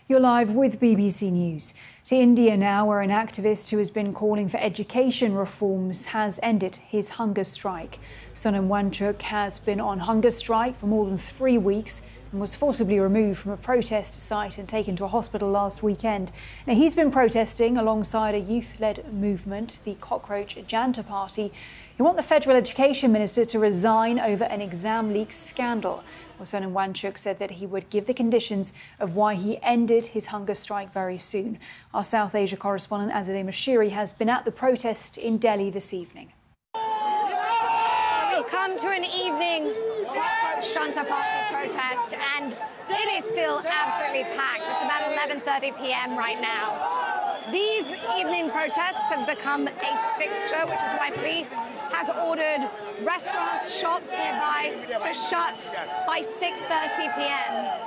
You're live with BBC News. To India now, where an activist who has been calling for education reforms has ended his hunger strike. Sonam Wangchuk has been on hunger strike for more than 3 weeks and was forcibly removed from a protest site and taken to a hospital last weekend. Now, he's been protesting alongside a youth-led movement, the Cockroach Janta Party, who want the Federal Education Minister to resign over an exam leak scandal. Well, Sonam Wangchuk said that he would give the conditions of why he ended his hunger strike very soon. Our South Asia correspondent Azadeh Moshiri has been at the protest in Delhi this evening. We come to an evening Cockroach Janta Party protest and it is still absolutely packed. It's about 11:30 p.m. right now. These evening protests have become a fixture, which is why police has ordered restaurants, shops nearby to shut by 6:30 p.m.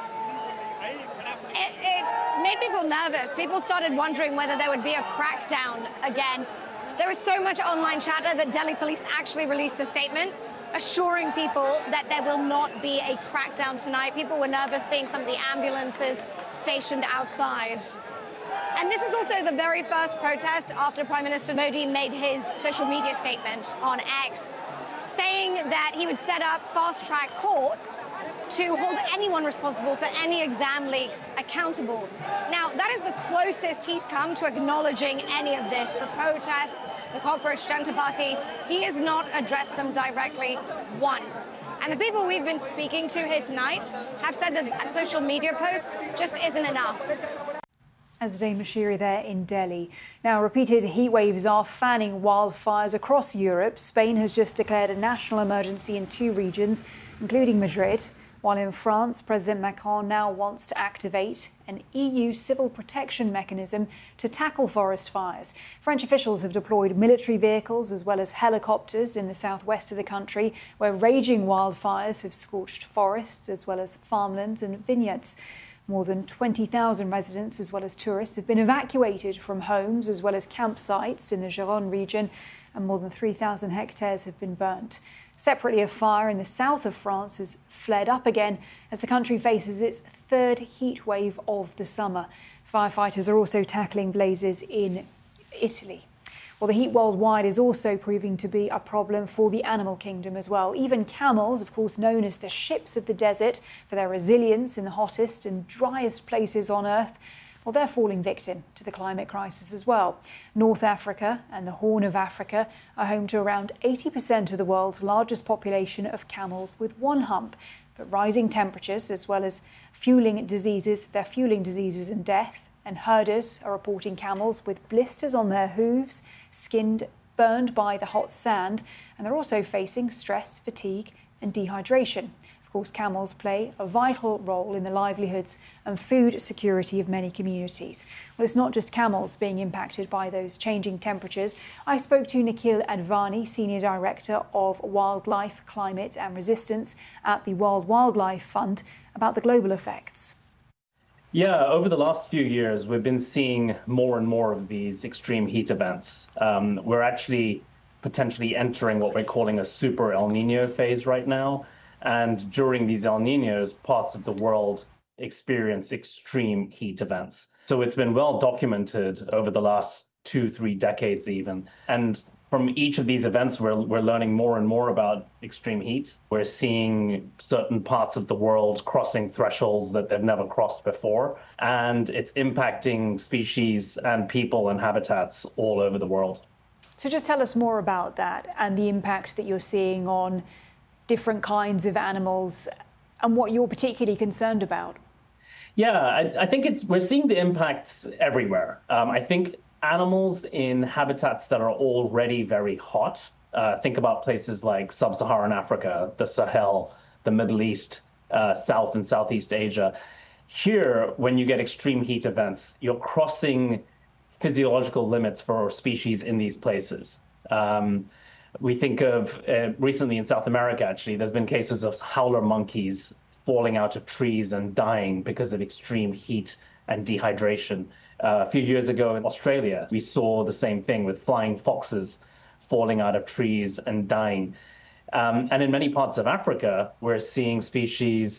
It made people nervous. People started wondering whether there would be a crackdown again. There was so much online chatter that Delhi police actually released a statement assuring people that there will not be a crackdown tonight. People were nervous seeing some of the ambulances stationed outside. And this is also the very first protest after Prime Minister Modi made his social media statement on X, saying that he would set up fast-track courts to hold anyone responsible for any exam leaks accountable. Now, that is the closest he's come to acknowledging any of this. The protests, the Cockroach Janta Party, he has not addressed them directly once. And the people we've been speaking to here tonight have said that that social media post just isn't enough. Azadeh Moshiri there in Delhi. Now, repeated heat waves are fanning wildfires across Europe. Spain has just declared a national emergency in 2 regions, including Madrid. While in France, President Macron now wants to activate an EU civil protection mechanism to tackle forest fires. French officials have deployed military vehicles as well as helicopters in the southwest of the country, where raging wildfires have scorched forests as well as farmlands and vineyards. More than 20,000 residents as well as tourists have been evacuated from homes as well as campsites in the Gironde region, and more than 3,000 hectares have been burnt. Separately, a fire in the south of France has flared up again as the country faces its 3rd heat wave of the summer. Firefighters are also tackling blazes in Italy. Well, the heat worldwide is also proving to be a problem for the animal kingdom as well. Even camels, of course known as the ships of the desert for their resilience in the hottest and driest places on Earth, well, they're falling victim to the climate crisis as well. North Africa and the Horn of Africa are home to around 80% of the world's largest population of camels with one hump. But rising temperatures as well as fueling diseases and death. And herders are reporting camels with blisters on their hooves, skinned, burned by the hot sand, and they're also facing stress, fatigue and dehydration. Of course, camels play a vital role in the livelihoods and food security of many communities. Well, it's not just camels being impacted by those changing temperatures. I spoke to Nikhil Advani, Senior Director of Wildlife, Climate and Resistance at the World Wildlife Fund, about the global effects. Yeah, over the last few years, we've been seeing more and more of these extreme heat events. We're actually potentially entering what we're calling a super El Nino phase right now. And during these El Ninos, parts of the world experience extreme heat events. So it's been well documented over the last 2-3 decades even. And from each of these events, we're learning more and more about extreme heat. We're seeing certain parts of the world crossing thresholds that they've never crossed before. And it's impacting species and people and habitats all over the world. So just tell us more about that and the impact that you're seeing on different kinds of animals and what you're particularly concerned about. Yeah, I think we're seeing the impacts everywhere. I think animals in habitats that are already very hot, think about places like sub-Saharan Africa, the Sahel, the Middle East, South and Southeast Asia. Here, when you get extreme heat events, you're crossing physiological limits for species in these places. We think of recently in South America, actually, there's been cases of howler monkeys falling out of trees and dying because of extreme heat and dehydration. A few years ago in Australia, we saw the same thing with flying foxes falling out of trees and dying. And in many parts of Africa, we're seeing species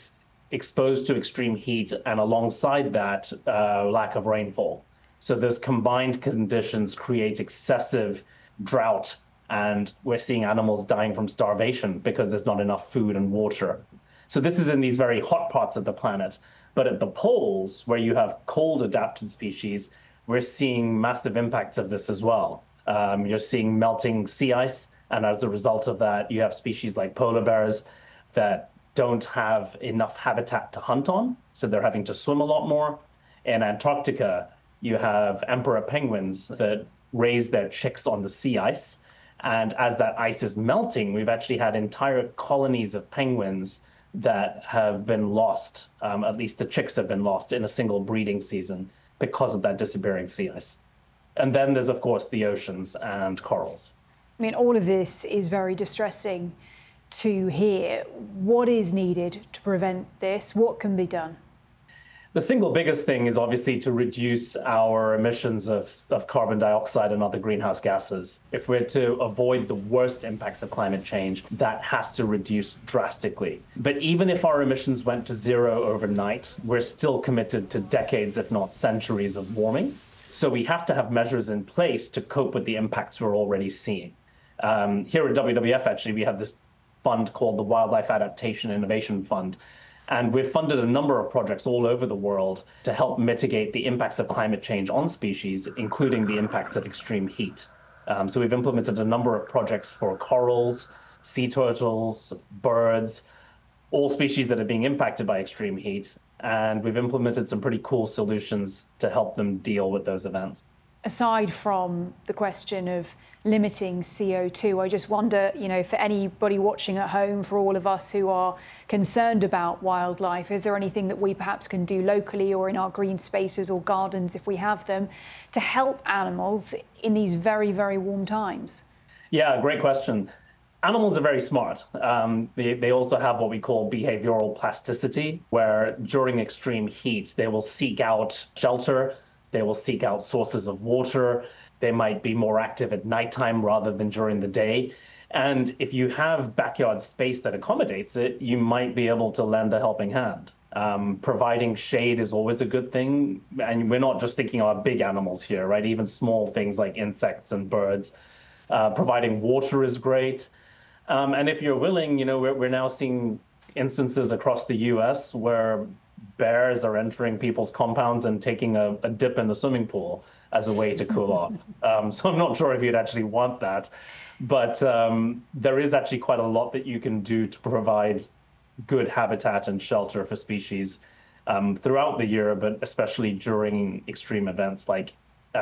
exposed to extreme heat and alongside that, lack of rainfall. So those combined conditions create excessive drought, and we're seeing animals dying from starvation because there's not enough food and water. So this is in these very hot parts of the planet. But at the poles, where you have cold adapted species, we're seeing massive impacts of this as well. You're seeing melting sea ice, and as a result of that, you have species like polar bears that don't have enough habitat to hunt on, so they're having to swim a lot more. In Antarctica, you have emperor penguins that raise their chicks on the sea ice. And as that ice is melting, we've actually had entire colonies of penguins that have been lost, at least the chicks have been lost in a single breeding season because of that disappearing sea ice. And then there's, of course, the oceans and corals. I mean, all of this is very distressing to hear. What is needed to prevent this? What can be done? The single biggest thing is obviously to reduce our emissions of carbon dioxide and other greenhouse gases. If we're to avoid the worst impacts of climate change, that has to reduce drastically. But even if our emissions went to zero overnight, we're still committed to decades, if not centuries, of warming. So we have to have measures in place to cope with the impacts we're already seeing. Here at WWF, actually, we have this fund called the Wildlife Adaptation Innovation Fund. And we've funded a number of projects all over the world to help mitigate the impacts of climate change on species, including the impacts of extreme heat. So we've implemented a number of projects for corals, sea turtles, birds, all species that are being impacted by extreme heat. And we've implemented some pretty cool solutions to help them deal with those events. Aside from the question of limiting CO2, I just wonder, for anybody watching at home, for all of us who are concerned about wildlife, is there anything that we perhaps can do locally or in our green spaces or gardens, if we have them, to help animals in these very, very warm times? Yeah, great question. Animals are very smart. They also have what we call behavioral plasticity, where during extreme heat, they will seek out shelter. They will seek out sources of water. They might be more active at nighttime rather than during the day. And if you have backyard space that accommodates it, you might be able to lend a helping hand. Providing shade is always a good thing. And we're not just thinking about big animals here, right? Even small things like insects and birds. Providing water is great. And if you're willing, we're now seeing instances across the US where bears are entering people's compounds and taking a dip in the swimming pool as a way to cool off. So I'm not sure if you'd actually want that, but there is actually quite a lot that you can do to provide good habitat and shelter for species throughout the year, but especially during extreme events like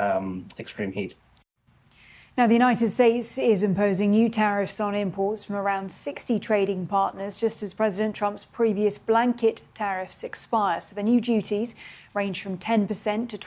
extreme heat. Now, the United States is imposing new tariffs on imports from around 60 trading partners, just as President Trump's previous blanket tariffs expire. So the new duties range from 10% to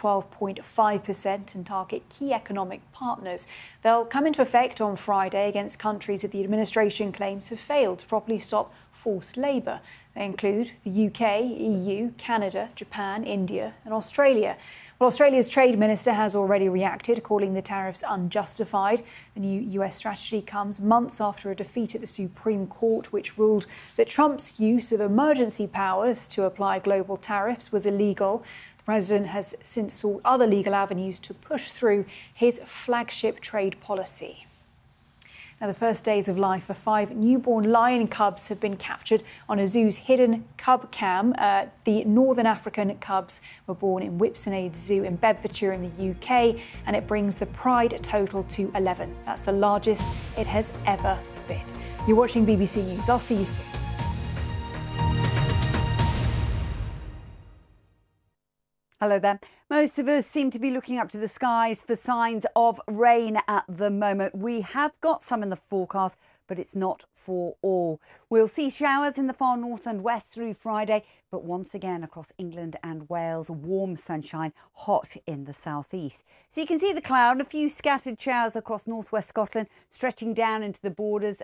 12.5% and target key economic partners. They'll come into effect on Friday against countries that the administration claims have failed to properly stop forced labour. They include the UK, EU, Canada, Japan, India and Australia. Well, Australia's Trade Minister has already reacted, calling the tariffs unjustified. The new US strategy comes months after a defeat at the Supreme Court, which ruled that Trump's use of emergency powers to apply global tariffs was illegal. The president has since sought other legal avenues to push through his flagship trade policy. Now, the first days of life for 5 newborn lion cubs have been captured on a zoo's hidden cub cam. The Northern African cubs were born in Whipsonade Zoo in Bedfordshire in the UK, and it brings the pride total to 11. That's the largest it has ever been. You're watching BBC News. I'll see you soon. Hello there. Most of us seem to be looking up to the skies for signs of rain at the moment. We have got some in the forecast, but it's not for all. We'll see showers in the far north and west through Friday, but once again across England and Wales, warm sunshine, hot in the southeast. So you can see the cloud, a few scattered showers across northwest Scotland, stretching down into the borders